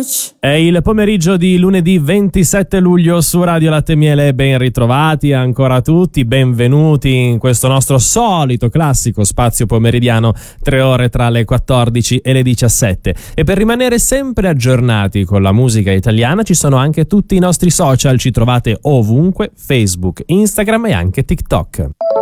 much. È il pomeriggio di lunedì 27 luglio su Radio Latte e Miele, ben ritrovati ancora tutti, benvenuti in questo nostro solito classico spazio pomeridiano, 3 ore tra le 14 e le 17. E per rimanere sempre aggiornati con la musica italiana ci sono anche tutti i nostri social, ci trovate ovunque, Facebook, Instagram e anche TikTok.